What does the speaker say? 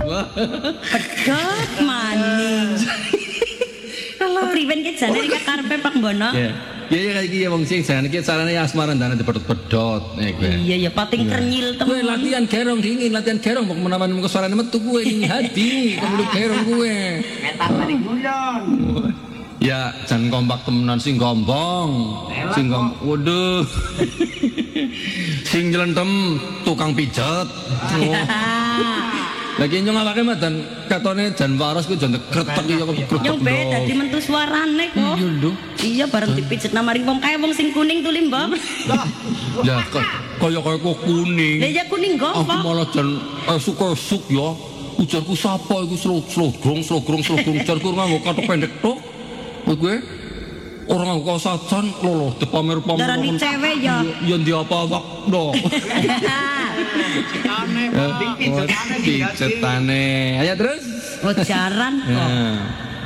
Pedot maning. Priwen ki jane iki karepe Pak Bono. Ya kayak gini wong sing jane iki carane asmara ndane dipedot-pedot Iya pating kernyil temen. Kowe latihan gerong dingin, latihan gerong kok menawan muka suarane metu kowe ning hati, kudu gerong kowe. Metan balik gulon. Ya jan kompak temenan sing gombong. Waduh. Sing jelentem tukang pijet. Lagi nyong awake mah dan katone jan waras ku jan kretek ya kok kretek. Nyong beda dadi mentu suarane kok. Iya lho. Iya bareng dipijet namaring wong kae wong sing kuning tuli, Mbok. Ya kaya kok kuning. Lah ya kuning Aku gopo. malah jan esuk-esuk ya. Ujarku sapa iku slogrong ujarku nganggo katok pendek tok. Kowe orang kok sajan lho dipamer-pamer. Darani cewek ya. Ya ndi apa-apa ndo. Pijetane Pijetane. Ayo terus. Oh jaran kok.